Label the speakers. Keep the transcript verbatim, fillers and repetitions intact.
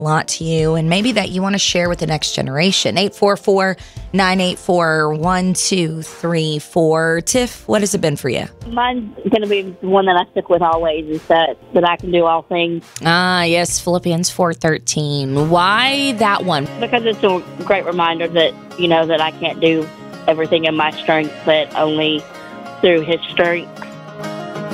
Speaker 1: a lot to you and maybe that you want to share with the next generation. eight four four, nine eight four, one two three four. Tiff, what has it been for you?
Speaker 2: Mine's going to be the one that I stick with always, is that, that I can do all things.
Speaker 1: Ah, yes, Philippians four thirteen. Why that one?
Speaker 2: Because it's a great reminder that, you know, that I can't do everything in my strength, but only through his strength.